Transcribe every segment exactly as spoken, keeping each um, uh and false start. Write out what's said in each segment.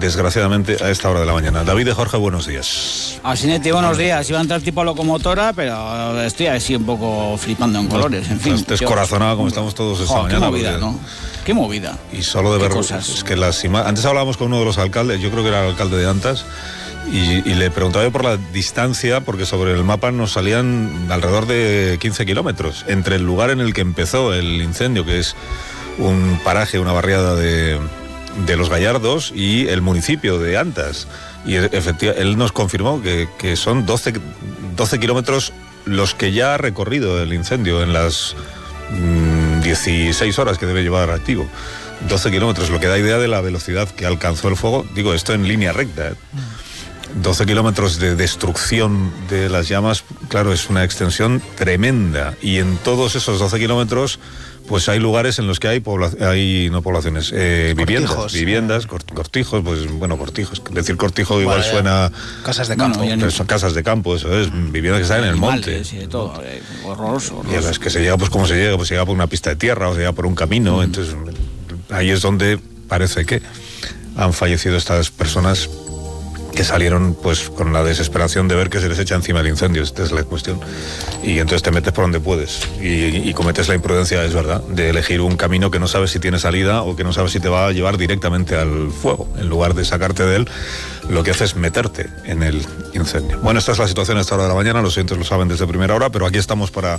desgraciadamente, a esta hora de la mañana. David de Jorge, buenos días. Asinete, buenos días. Iba a entrar tipo locomotora, pero estoy así un poco flipando en colores, en fin. Descorazonado como estamos todos esta oh, mañana. Qué movida, porque... ¿no? Qué movida. Y solo de ver cosas. Es que las ima... Antes hablábamos con uno de los alcaldes, yo creo que era el alcalde de Antas, y, y le preguntaba yo por la distancia, porque sobre el mapa nos salían alrededor de quince kilómetros entre el lugar en el que empezó el incendio, que es un paraje, una barriada de, de Los Gallardos, y el municipio de Antas. Y efectivamente, él nos confirmó que, que son doce, doce kilómetros los que ya ha recorrido el incendio en las mmm, dieciséis horas que debe llevar activo. doce kilómetros, lo que da idea de la velocidad que alcanzó el fuego. Digo, esto en línea recta, ¿eh? doce kilómetros de destrucción de las llamas, claro, es una extensión tremenda. Y en todos esos doce kilómetros, pues hay lugares en los que hay, pobla- hay no poblaciones, eh, viviendas, cortijos. viviendas, cort- cortijos, pues bueno, cortijos. Decir cortijo igual bueno, suena... Casas de campo. Bueno, Pero son casas de campo, eso es, viviendas que están en el monte. Sí, de todo, eh, horroroso, horroroso. Y a las que se llega, pues como se llega, pues se llega por una pista de tierra o se llega por un camino, mm. entonces ahí es donde parece que han fallecido estas personas que salieron pues con la desesperación de ver que se les echa encima el incendio. Esta es la cuestión. Y entonces te metes por donde puedes y, y cometes la imprudencia, es verdad, de elegir un camino que no sabes si tiene salida o que no sabes si te va a llevar directamente al fuego. En lugar de sacarte de él, lo que haces es meterte en el incendio. Bueno, esta es la situación a esta hora de la mañana, los oyentes lo saben desde primera hora, pero aquí estamos para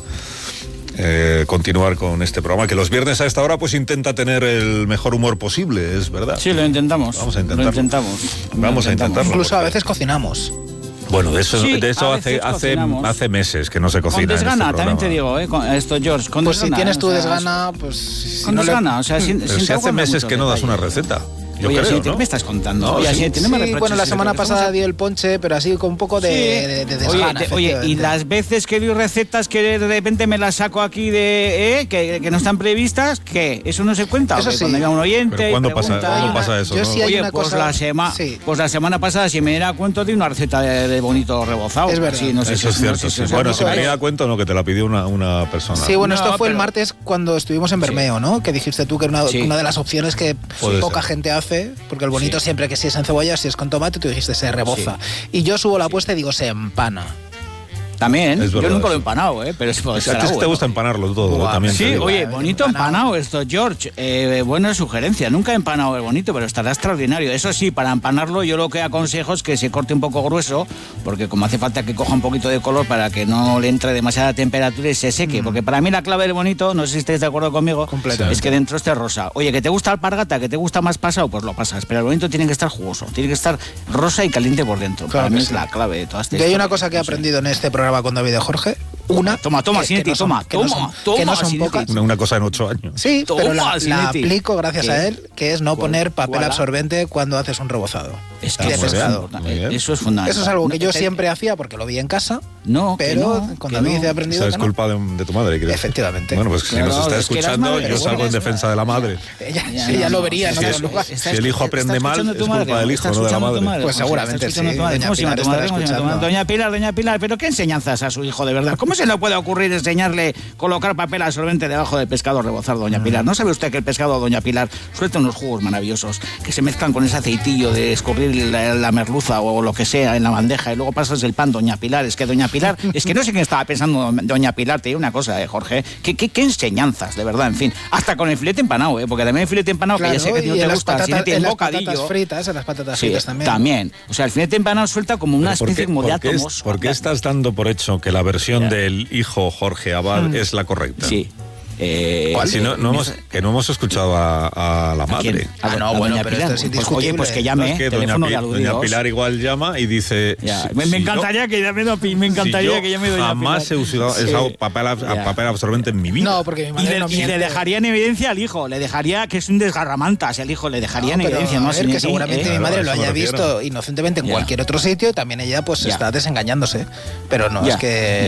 Eh, continuar con este programa, que los viernes a esta hora pues intenta tener el mejor humor posible, es verdad. Sí, lo intentamos. Vamos a intentarlo. Lo intentamos. Vamos lo a intentarlo. Incluso a veces cocinamos. Bueno, de eso, Sí, de eso a hace, veces hace, hace meses que no se cocina. Con desgana, en este también te digo, ¿eh? Con esto, George, con Pues desgana. si tienes ¿eh? tu O sea, desgana, pues... Si con no desgana, le... o sea, sin, Pero sin si hace tampoco meses mucho que no das detalle. una receta. Yo Oye, creo, sí, ¿no? me estás contando. No, Oye, sí, sí, Sí, sí, bueno, la semana pasada a... di el ponche, pero así con un poco de, Sí. de, de desgana. Oye, te, oye, y las veces que doy recetas que de repente me las saco aquí de eh, que, que no están previstas, ¿qué? ¿Eso no se cuenta? Eso ¿O qué? sí. Cuando llega un oyente Pero y ¿cuándo pregunta, pasa, ¿cuándo una- pasa eso? yo ¿no? sí hay Oye, una pues, cosa- la sema, sí. pues la semana pasada, si me diera cuenta, di una receta de, de bonito rebozado. Es verdad. Sí, no sé Eso si, es cierto, no sé sí. si os Bueno, acuerdas. si me diera cuenta, no, que te la pidió una, una persona. Sí, bueno, No, esto fue pero- el martes cuando estuvimos en Bermeo, ¿no? Que dijiste tú que era una, Sí. una de las opciones que Puede poca ser. gente hace, porque el bonito Sí. siempre que si es en cebolla, si es con tomate, tú dijiste se reboza. Y yo subo la apuesta y digo se empana. También, Es yo verdad, nunca lo he sí. empanado, ¿eh? Pero es A ti sí te gusta empanarlo todo, Buah, también. te Sí, digo. oye, Empanado. bonito empanado esto, George. Eh, buena sugerencia. Nunca he empanado el bonito, pero estará extraordinario. Eso sí, para empanarlo yo lo que aconsejo es que se corte un poco grueso, porque como hace falta que coja un poquito de color para que no le entre demasiada temperatura y se seque. Mm. Porque para mí la clave del bonito, no sé si estáis de acuerdo conmigo, Completamente. es que dentro esté rosa. Oye, ¿que te gusta alpargata? ¿Que te gusta más pasado? Pues lo pasas. Pero el bonito tiene que estar jugoso, tiene que estar rosa y caliente por dentro. Claro para que mí sí. es la clave de todas estas Y hay una historias, cosa que he no sé. aprendido en este programa con David y Jorge. Una. Toma, toma, que- Sinetti, que no son- toma, que no son- toma, que no toma, son Sinetti. pocas. Una, una cosa en ocho años. Sí, pero Toma, la, la Sinetti. aplico gracias ¿Qué? a él, que es no ¿Cuál? poner papel ¿Cuál? absorbente cuando haces un rebozado. Es de que eso es, pescado. fundamental. Muy bien. Eso es fundamental. Eso es algo que No, yo te- siempre hacía porque lo vi en casa, No, que pero no, con que David no. he aprendido Esa es que no. culpa de, de tu madre, creo. Efectivamente. Bueno, pues si Claro, nos está es que eras escuchando, madre, yo salgo bueno, en defensa de la madre. Ella, Ya, ella no, lo vería en no, otro sí, lugar. está Si el hijo escu- aprende está mal, escuchando es tu madre, culpa del está hijo, no de la escuchando tu madre. Pues José, seguramente está escuchando sí, tu madre. doña ¿Cómo se llama Pilar tu madre? estará ¿Cómo se llama tu madre? escuchando. Doña Pilar, doña Pilar, ¿pero qué enseñanzas a su hijo de verdad? ¿Cómo se le puede ocurrir enseñarle colocar papel absorbente debajo del pescado rebozar, doña Pilar? ¿No sabe usted que el pescado, doña Pilar, suelta unos jugos maravillosos que se mezclan con ese aceitillo de escurrir la, la merluza o lo que sea en la bandeja y luego pasas el pan, doña Pilar? Es que doña Pilar, es que no sé qué estaba pensando doña Pilar, te digo una cosa, eh, Jorge, ¿qué, qué, qué enseñanzas, de verdad, en fin, hasta con el filete empanado, eh, porque también el filete empanado, Claro, que ya sé que a ti no y te en las gusta, patatas, si no tiene en las bocadillo. patatas fritas, en las patatas Sí, fritas también. también. O sea, el filete empanado suelta como una Pero ¿por especie qué- como de por qué es- átomos. ¿Por qué estás dando por hecho que la versión Ya. del hijo Jorge Abad es la correcta? Sí. Eh, ¿Cuál? Si no, no hemos, que no hemos escuchado a, a la ¿A quién? madre. Ah, no, A bueno, doña pero Pilar. esto es Pues, indiscutible. oye, pues que No, llame, es que doña, teléfono Pi- de doña aludidos. Pilar igual llama y dice... Ya, si- me, me si encantaría yo- que llame, do- me encantaría si yo que llame doña jamás he Pilar. usado, he Sí. usado papel, ab- Ya. papel absorbente en mi vida. No, porque mi Y madre le, no y miente. le dejaría en evidencia al hijo, le dejaría que es un desgarramantas el hijo, le dejaría en No, pero, evidencia, a ¿no? ver, Sin que ti, seguramente ¿eh? mi madre Claro, lo a eso haya me refiero. visto inocentemente en Ya. cualquier otro sitio y también ella pues Ya. está desengañándose. Pero no, Ya. es que...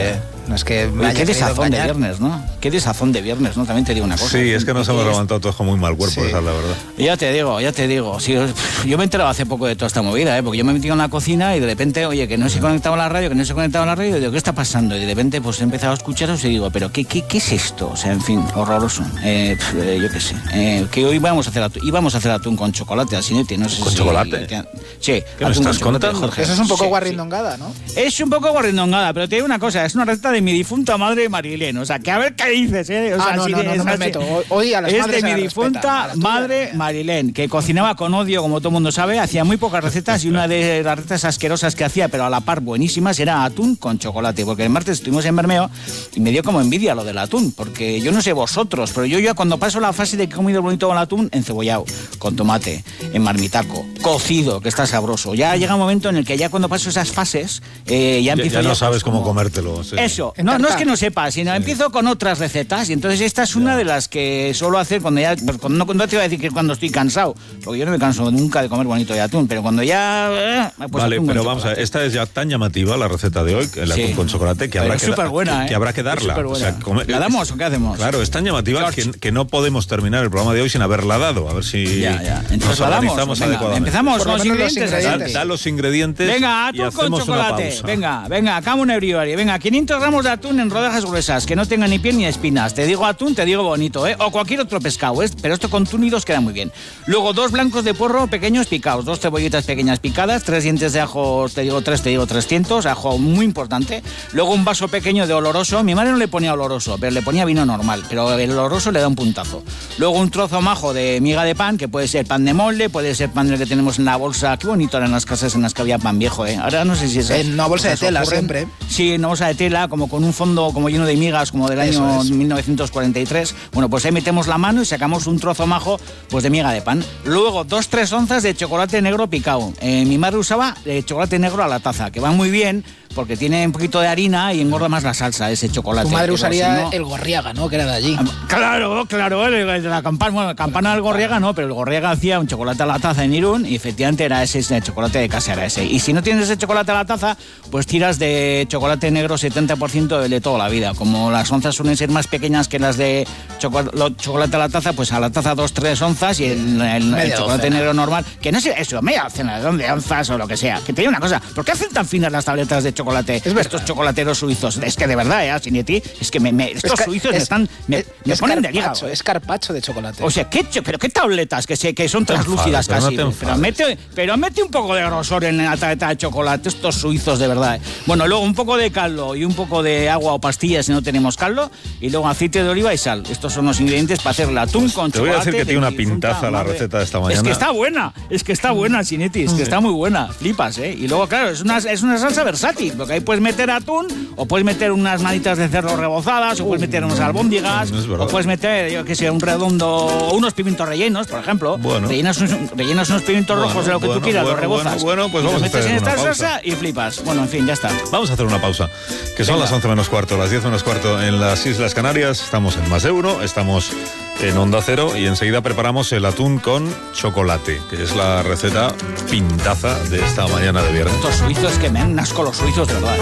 No es que me Oye, haya qué querido desazón de engañar. viernes, ¿no? Qué desazón de viernes, ¿no? También te digo una cosa. Sí, es que nos hemos levantado todos con muy mal cuerpo, Sí. esa es la verdad. Ya te digo, ya te digo. Sí, yo me he enterado hace poco de toda esta movida, ¿eh? Porque yo me he metido en la cocina y de repente, oye, que no se conectaba la radio, que no se conectaba la radio, y digo, ¿qué está pasando? Y de repente, pues he empezado a escucharos y digo, ¿pero qué, qué, qué es esto? O sea, en fin, horroroso. Eh, pf, eh, yo qué sé. Eh, que hoy íbamos a hacer atún, íbamos a hacer atún con chocolate, así no sé ¿Con si- chocolate? te- Sí, ¿Qué me atún con estás chocolate, contando? Jorge. Eso es un poco Sí, guarrindongada, ¿no? sí. Es un poco guarrindongada, pero te digo una cosa, es una receta de mi difunta madre Marilén. O sea, que a ver qué dices, ¿eh? O sea, Ah, no, si no, de- no, no es me así. meto. Hoy a las Es madres de se mi las respetan, difunta a la tuya, madre no. Marilén, que cocinaba con odio, como todo el mundo sabe, hacía muy pocas recetas y una de las recetas asquerosas que hacía, pero a la par buenísimas, era atún con chocolate. Porque el martes estuvimos en Bermeo y me dio como envidia lo del atún, porque yo no sé vosotros, pero yo ya cuando paso la fase de que he comido bonito con el atún, encebollado, con tomate, en marmitaco, cocido, que está sabroso. Ya llega un momento en el que ya cuando paso esas fases, eh, ya Ya, empiezo ya no pues, sabes cómo como- comértelo. sí. Eso, En no, no es tartar. que no sepa, sino empiezo con otras recetas y entonces esta es una de las que suelo hacer cuando ya, pues, cuando, no, no te iba a decir que cuando estoy cansado, porque yo no me canso nunca de comer bonito de atún, pero cuando ya... eh, pues Vale, atún con pero vamos a ver, chocolate. esta es ya tan llamativa la receta de hoy, el Sí. atún con chocolate, que Pero habrá es que, da- superbuena, que- ¿eh? que habrá que Es darla. superbuena. come- ¿La damos o qué hacemos? Claro, es tan llamativa que, George. que no podemos terminar el programa de hoy sin haberla dado. A ver si Ya, ya. nos Entonces la damos. organizamos Venga, adecuadamente. empezamos Por con lo los menos los ingredientes. Da, ingredientes. da los ingredientes Venga, y atún con hacemos una chocolate. pausa. Venga, venga, come on everybody. Venga, quinientos gramos de atún en rodajas gruesas, que no tenga ni piel ni espinas. Te digo atún, te digo bonito, ¿eh? O cualquier otro pescado, ¿eh? Pero esto con túnidos queda muy bien. Luego, dos blancos de puerro pequeños picados, dos cebollitas pequeñas picadas, tres dientes de ajo, te digo tres, te digo trescientos, ajo muy importante. Luego, un vaso pequeño de oloroso. Mi madre no le ponía oloroso, pero le ponía vino normal. Pero el oloroso le da un puntazo. Luego, un trozo majo de miga de pan, que puede ser pan de molde, puede ser pan del que tenemos en la bolsa. Qué bonito eran las casas en las que había pan viejo, ¿eh? Ahora no sé si es. En una bolsa de tela, siempre. Sí, en una bolsa de tela, como con un fondo como lleno de migas, como del Eso año es. mil novecientos cuarenta y tres. Bueno, pues ahí metemos la mano y sacamos un trozo majo pues de miga de pan. Luego, dos, tres onzas de chocolate negro picado. Eh, mi madre usaba eh, chocolate negro a la taza, que va muy bien porque tiene un poquito de harina y engorda más la salsa, ese chocolate. Tu madre Pero usaría si no- el gorriaga, ¿no? Que era de allí. Claro, claro, el, el de la campana, bueno, la campana del Gorriaga no, pero el Gorriaga hacía un chocolate a la taza en Irún y efectivamente era ese, ese chocolate de casa, era ese. Y si no tienes ese chocolate a la taza, pues tiras de chocolate negro setenta por ciento de, de toda la vida. Como las onzas suelen ser más pequeñas que las de choco- lo- chocolate a la taza, pues a la taza dos, tres onzas y el, el- el Media chocolate docena. negro normal, que no sé, eso, media docena de onzas o lo que sea. Que te digo una cosa, ¿por qué hacen tan finas las tabletas de chocolate? Es verdad. Estos chocolateros suizos. Es que de verdad, ¿eh? Sinetti, es que me, me- estos Es ca- suizos me es- están... Me, es- me es ponen de carpaccio, hígado. Es carpacho de chocolate. O sea, ¿qué, cho- pero qué tabletas que, se, que son te translúcidas enfades, pero no casi. te pero, enfades. mete, pero mete un poco de grosor en la tableta de chocolate, estos suizos de verdad. ¿eh? Bueno, luego un poco de caldo y un poco de agua o pastillas si no tenemos caldo. Y luego aceite de oliva y sal. Estos son los ingredientes para hacer el atún con Te voy a chocolate. decir que de tiene una mi difunta pintaza la madre. receta de esta Es mañana. que está buena, es que está buena, Sinetti, es que está muy buena. Flipas, ¿eh? Y luego, claro, es una, es una salsa versátil, porque ahí puedes meter atún, o puedes meter unas manitas de cerdo rebozadas, o puedes meter unas albóndigas, es verdad. o puedes meter, yo qué sé, un redondo, o unos pimientos rellenos, por ejemplo. Bueno. Rellenas, unos, rellenas unos pimientos Bueno, rojos de lo que bueno, tú quieras, bueno, los rebozas. bueno, bueno, pues y vamos los a metes hacer en esta una salsa y flipas. Bueno, en fin, ya está. Vamos a hacer una pausa, que son Venga. las once menos cuarto, las diez menos cuarto en las Islas Canarias. Estamos en Más de Uno, estamos en Onda Cero y enseguida preparamos el atún con chocolate, que es la receta pintaza de esta mañana de viernes. Estos suizos que me dan asco los suizos, de verdad.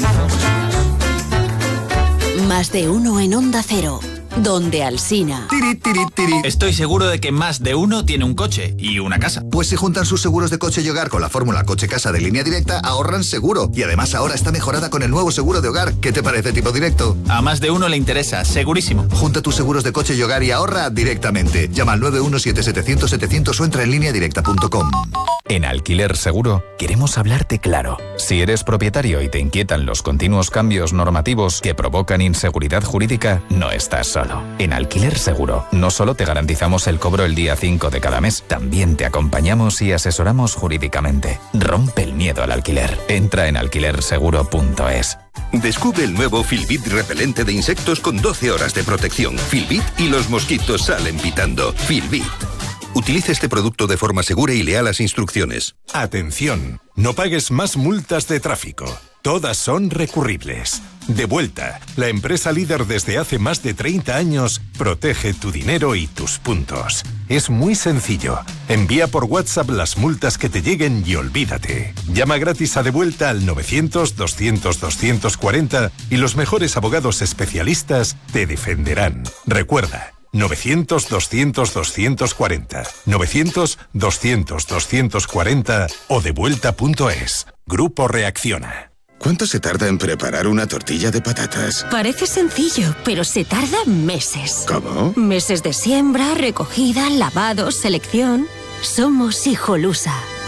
Más de uno en Onda Cero, donde Alsina. Tiri, tiri, tiri. Estoy seguro de que más de uno tiene un coche y una casa. Pues si juntan sus seguros de coche y hogar con la fórmula coche-casa de Línea Directa, ahorran seguro. Y además ahora está mejorada con el nuevo seguro de hogar. ¿Qué te parece, tipo directo? A más de uno le interesa, segurísimo. Junta tus seguros de coche y hogar y ahorra directamente. Llama al nueve uno siete setecientos setecientos o entra en línea directa punto com. En Alquiler Seguro queremos hablarte claro. Si eres propietario y te inquietan los continuos cambios normativos que provocan inseguridad jurídica, no estás solo. En Alquiler Seguro no solo te garantizamos el cobro el día cinco de cada mes, también te acompañamos y asesoramos jurídicamente. Rompe el miedo al alquiler. Entra en alquiler seguro punto es. Descubre el nuevo Filbit repelente de insectos con doce horas de protección. Filbit y los mosquitos salen pitando. Filbit. Utilice este producto de forma segura y lea las instrucciones. Atención, no pagues más multas de tráfico. todas son recurribles. Devuelta, la empresa líder desde hace más de treinta años, protege tu dinero y tus puntos. Es muy sencillo. Envía por WhatsApp las multas que te lleguen y olvídate. Llama gratis a Devuelta al novecientos, doscientos, doscientos cuarenta y los mejores abogados especialistas te defenderán. Recuerda, novecientos, doscientos, doscientos cuarenta, novecientos, doscientos, doscientos cuarenta o devuelta punto es. Grupo Reacciona. ¿Cuánto se tarda en preparar una tortilla de patatas? Parece sencillo, pero se tarda meses. ¿Cómo? Meses de siembra, recogida, lavado, selección. Somos Hijolusa.